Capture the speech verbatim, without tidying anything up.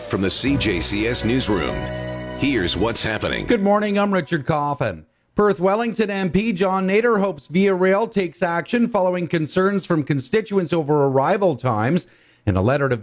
From the C J C S Newsroom, here's what's happening. Good morning, I'm Richard Coffin. Perth Wellington M P John Nader hopes Via Rail takes action following concerns from constituents over arrival times. In a letter to